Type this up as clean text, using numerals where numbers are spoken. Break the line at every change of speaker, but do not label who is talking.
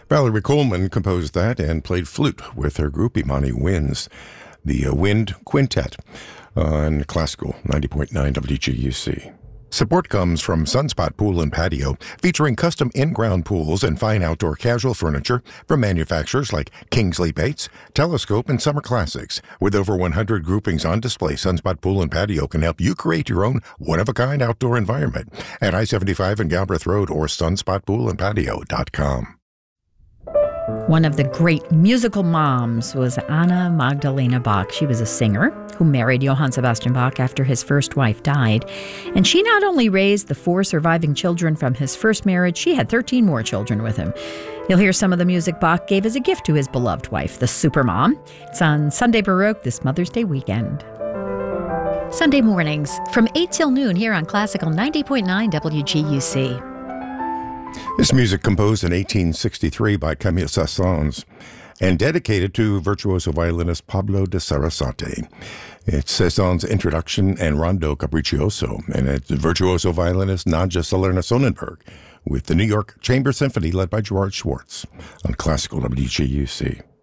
Valerie Coleman composed that and played flute with her group Imani Winds, the Wind Quintet, on Classical 90.9 WGUC. Support comes from Sunspot Pool and Patio, featuring custom in-ground pools and fine outdoor casual furniture from manufacturers like Kingsley Bates, Telescope, and Summer Classics. With over 100 groupings on display, Sunspot Pool and Patio can help you create your own one-of-a-kind outdoor environment at I-75 and Galbraith Road or sunspotpoolandpatio.com.
One of the great musical moms was Anna Magdalena Bach. She was a singer who married Johann Sebastian Bach after his first wife died. And she not only raised the 4 surviving children from his first marriage, she had 13 more children with him. You'll hear some of the music Bach gave as a gift to his beloved wife, the Supermom. It's on Sunday Baroque this Mother's Day weekend. Sunday mornings from 8 till noon here on Classical 90.9 WGUC.
This music composed in 1863 by Camille Saint-Saëns and dedicated to virtuoso violinist Pablo de Sarasate. It's Saint-Saëns' introduction and Rondo Capriccioso, and it's virtuoso violinist Nadja Salerno Sonnenberg with the New York Chamber Symphony led by Gerard Schwartz on Classical WGUC.